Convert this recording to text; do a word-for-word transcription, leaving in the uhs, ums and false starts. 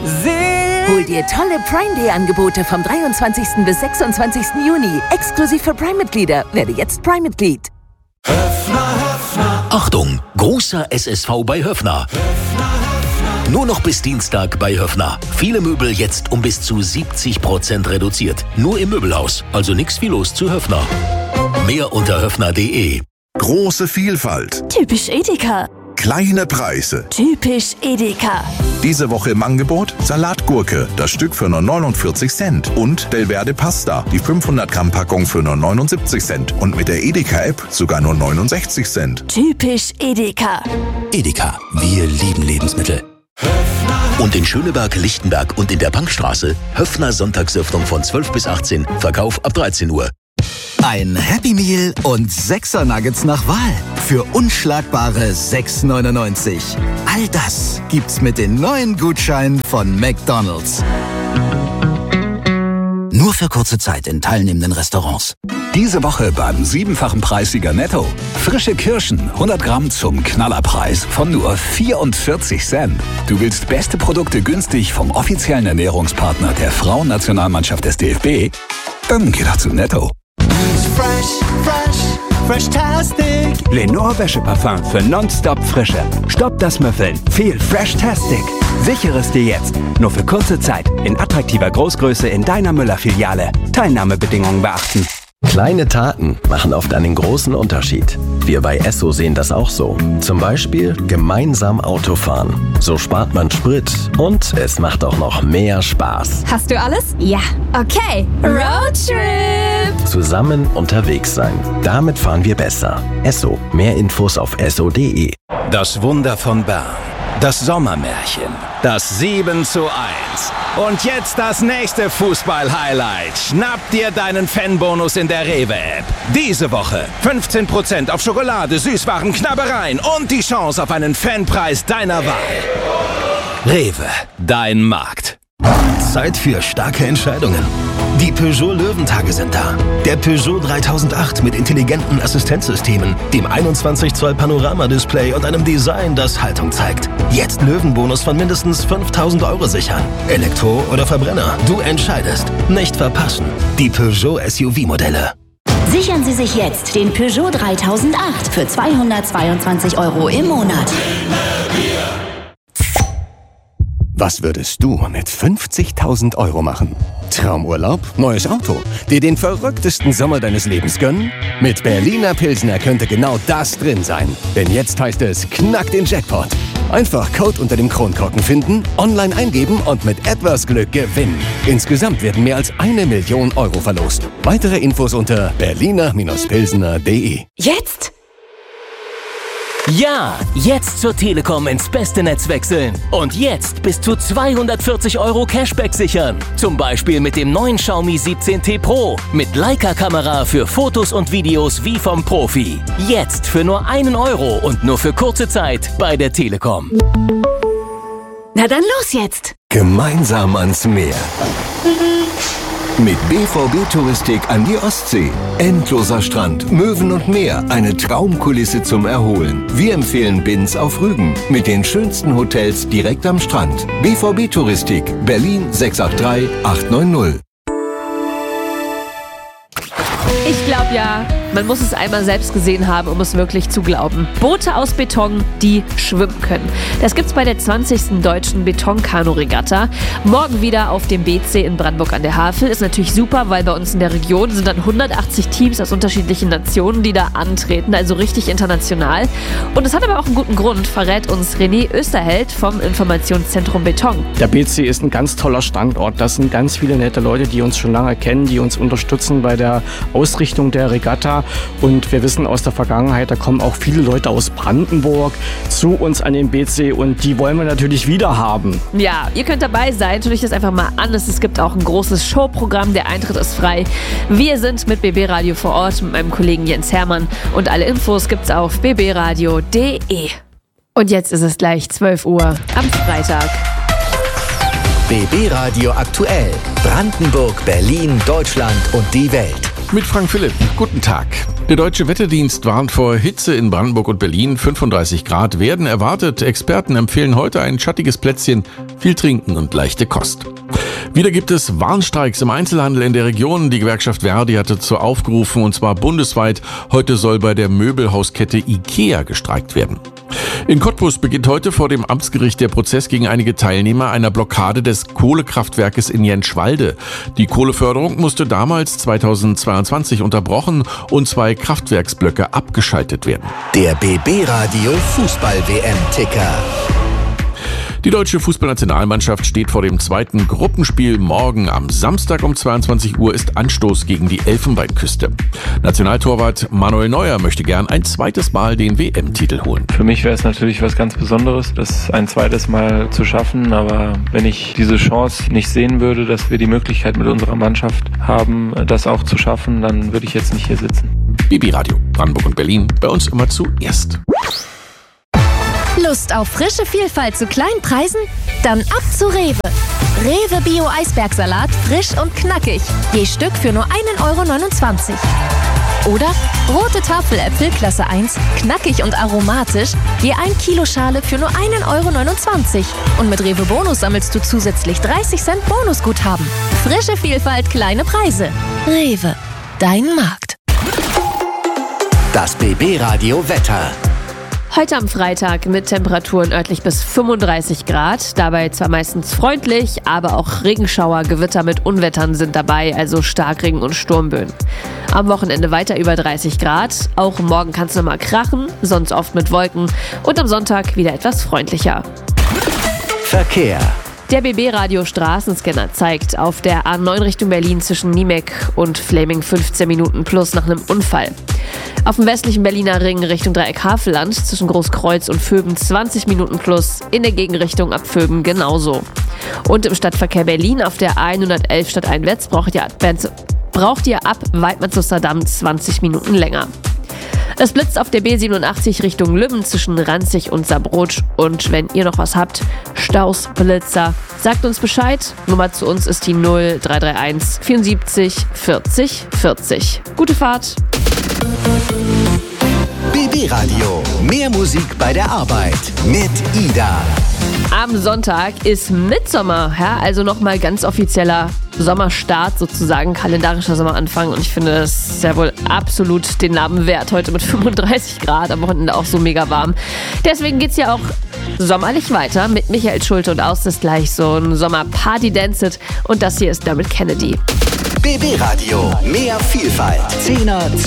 Hol dir tolle Prime Day Angebote vom dreiundzwanzigsten bis sechsundzwanzigsten Juni. Exklusiv für Prime-Mitglieder. Werde jetzt Prime-Mitglied. Höffner, Höffner. Achtung, großer S S V bei Höffner. Höffner, Höffner. Nur noch bis Dienstag bei Höffner. Viele Möbel jetzt um bis zu siebzig Prozent reduziert. Nur im Möbelhaus, also nix viel los zu Höffner. Mehr unter höffner punkt de. Große Vielfalt. Typisch Edeka. Kleine Preise. Typisch Edeka. Diese Woche im Angebot Salatgurke, das Stück für nur neunundvierzig Cent. Und Delverde Pasta, die fünfhundert Gramm Packung für nur neunundsiebzig Cent. Und mit der Edeka-App sogar nur neunundsechzig Cent. Typisch Edeka. Edeka, wir lieben Lebensmittel. Und in Schöneberg, Lichtenberg und in der Bankstraße Höffner Sonntagsöffnung von zwölf bis achtzehn, Verkauf ab dreizehn Uhr. Ein Happy Meal und sechser Nuggets nach Wahl für unschlagbare sechs neunundneunzig. All das gibt's mit den neuen Gutscheinen von McDonald's. Nur für kurze Zeit in teilnehmenden Restaurants. Diese Woche beim siebenfachen Preissieger Netto. Frische Kirschen, hundert Gramm zum Knallerpreis von nur vierundvierzig Cent. Du willst beste Produkte günstig vom offiziellen Ernährungspartner der Frauennationalmannschaft des D F B? Dann geh doch zu Netto. Fresh, fresh, fresh-tastic. Lenore Wäscheparfum für nonstop Frische. Stopp das Müffeln. Viel Fresh-tastic. Sichere es dir jetzt. Nur für kurze Zeit. In attraktiver Großgröße in deiner Müller-Filiale. Teilnahmebedingungen beachten. Kleine Taten machen oft einen großen Unterschied. Wir bei Esso sehen das auch so. Zum Beispiel gemeinsam Autofahren. So spart man Sprit und es macht auch noch mehr Spaß. Hast du alles? Ja. Okay. Roadtrip. Zusammen unterwegs sein. Damit fahren wir besser. Esso. Mehr Infos auf esso punkt de. Das Wunder von Bern. Das Sommermärchen. Das sieben zu eins. Und jetzt das nächste Fußball-Highlight. Schnapp dir deinen Fanbonus in der Rewe-App. Diese Woche fünfzehn Prozent auf Schokolade, Süßwaren, Knabbereien und die Chance auf einen Fanpreis deiner Wahl. Rewe, dein Markt. Zeit für starke Entscheidungen. Die Peugeot Löwentage sind da. Der Peugeot dreitausendacht mit intelligenten Assistenzsystemen, dem einundzwanzig Zoll Panorama-Display und einem Design, das Haltung zeigt. Jetzt Löwenbonus von mindestens fünftausend Euro sichern. Elektro oder Verbrenner, du entscheidest. Nicht verpassen. Die Peugeot S U V-Modelle. Sichern Sie sich jetzt den Peugeot dreitausendacht für zweihundertzweiundzwanzig Euro im Monat. Was würdest du mit fünfzigtausend Euro machen? Traumurlaub? Neues Auto? Dir den verrücktesten Sommer deines Lebens gönnen? Mit Berliner Pilsner könnte genau das drin sein. Denn jetzt heißt es, knack den Jackpot. Einfach Code unter dem Kronkorken finden, online eingeben und mit etwas Glück gewinnen. Insgesamt werden mehr als eine Million Euro verlost. Weitere Infos unter berliner Pilsner punkt de. Jetzt? Ja, jetzt zur Telekom ins beste Netz wechseln. Und jetzt bis zu zweihundertvierzig Euro Cashback sichern. Zum Beispiel mit dem neuen Xiaomi siebzehn T Pro. Mit Leica-Kamera für Fotos und Videos wie vom Profi. Jetzt für nur einen Euro und nur für kurze Zeit bei der Telekom. Na dann los jetzt. Gemeinsam ans Meer. Mit B V B Touristik an die Ostsee. Endloser Strand, Möwen und Meer, eine Traumkulisse zum Erholen. Wir empfehlen Binz auf Rügen mit den schönsten Hotels direkt am Strand. B V B Touristik, Berlin sechs acht drei acht neun null. Ich glaube ja, man muss es einmal selbst gesehen haben, um es wirklich zu glauben. Boote aus Beton, die schwimmen können. Das gibt's bei der zwanzigsten Deutschen Betonkanu-Regatta. Morgen wieder auf dem B C in Brandenburg an der Havel. Ist natürlich super, weil bei uns in der Region sind dann hundertachtzig Teams aus unterschiedlichen Nationen, die da antreten, also richtig international. Und es hat aber auch einen guten Grund, verrät uns René Österheld vom Informationszentrum Beton. Der B C ist ein ganz toller Standort. Das sind ganz viele nette Leute, die uns schon lange kennen, die uns unterstützen bei der Ausrichtung der Regatta. Und wir wissen aus der Vergangenheit, da kommen auch viele Leute aus Brandenburg zu uns an den B C und die wollen wir natürlich wieder haben. Ja, ihr könnt dabei sein. Tut euch das einfach mal an. Es gibt auch ein großes Showprogramm. Der Eintritt ist frei. Wir sind mit B B Radio vor Ort mit meinem Kollegen Jens Hermann und alle Infos gibt's auf b b radio punkt de. Und jetzt ist es gleich zwölf Uhr am Freitag. B B Radio aktuell. Brandenburg, Berlin, Deutschland und die Welt. Mit Frank Philipp. Guten Tag. Der Deutsche Wetterdienst warnt vor Hitze in Brandenburg und Berlin. fünfunddreißig Grad werden erwartet. Experten empfehlen heute ein schattiges Plätzchen viel trinken und leichte Kost. Wieder gibt es Warnstreiks im Einzelhandel in der Region. Die Gewerkschaft Verdi hatte dazu aufgerufen, und zwar bundesweit. Heute soll bei der Möbelhauskette IKEA gestreikt werden. In Cottbus beginnt heute vor dem Amtsgericht der Prozess gegen einige Teilnehmer einer Blockade des Kohlekraftwerkes in Jentschwalde. Die Kohleförderung musste damals zweitausendzweiundzwanzig unterbrochen und zwei Kraftwerksblöcke abgeschaltet werden. Der B B-Radio Fußball-W M-Ticker. Die deutsche Fußballnationalmannschaft steht vor dem zweiten Gruppenspiel. Morgen am Samstag um zweiundzwanzig Uhr ist Anstoß gegen die Elfenbeinküste. Nationaltorwart Manuel Neuer möchte gern ein zweites Mal den W M-Titel holen. Für mich wäre es natürlich was ganz Besonderes, das ein zweites Mal zu schaffen. Aber wenn ich diese Chance nicht sehen würde, dass wir die Möglichkeit mit unserer Mannschaft haben, das auch zu schaffen, dann würde ich jetzt nicht hier sitzen. B B-Radio, Brandenburg und Berlin, bei uns immer zuerst. Lust auf frische Vielfalt zu kleinen Preisen? Dann ab zu Rewe. Rewe Bio Eisbergsalat, frisch und knackig. Je Stück für nur ein Euro neunundzwanzig. Oder rote Tafeläpfel Klasse eins, knackig und aromatisch, je ein Kilo Schale für nur ein Euro neunundzwanzig. Und mit Rewe Bonus sammelst du zusätzlich dreißig Cent Bonusguthaben. Frische Vielfalt, kleine Preise. Rewe, dein Markt. Das B B-Radio Wetter. Heute am Freitag mit Temperaturen örtlich bis fünfunddreißig Grad. Dabei zwar meistens freundlich, aber auch Regenschauer, Gewitter mit Unwettern sind dabei, also Starkregen und Sturmböen. Am Wochenende weiter über dreißig Grad. Auch morgen kann es nochmal krachen, sonst oft mit Wolken. Und am Sonntag wieder etwas freundlicher. Verkehr. Der B B-Radio Straßenscanner zeigt auf der A neun Richtung Berlin zwischen Niemek und Fleming fünfzehn Minuten plus nach einem Unfall. Auf dem westlichen Berliner Ring Richtung Dreieck Havelland zwischen Großkreuz und Vöben zwanzig Minuten plus, in der Gegenrichtung ab Vöben genauso. Und im Stadtverkehr Berlin auf der A hundertelf stadteinwärts braucht ihr, braucht ihr ab Weidmann-Zusterdamm zwanzig Minuten länger. Es blitzt auf der B siebenundachtzig Richtung Lübben zwischen Ranzig und Saarbrot. Und wenn ihr noch was habt, Staus, Blitzer, sagt uns Bescheid. Nummer zu uns ist die null drei drei eins vierundsiebzig vierzig vierzig. Gute Fahrt! B B-Radio, mehr Musik bei der Arbeit mit Ida. Am Sonntag ist Mitsommer, ja, also nochmal ganz offizieller Sommerstart sozusagen, kalendarischer Sommeranfang, und ich finde, das ist ja wohl absolut den Namen wert, heute mit fünfunddreißig Grad, am Wochenende auch so mega warm. Deswegen geht's ja auch sommerlich weiter mit Michael Schulte und aus ist gleich so ein Sommer-Party-Dance-It, und das hier ist Dermot Kennedy. B B-Radio, mehr Vielfalt. Zehner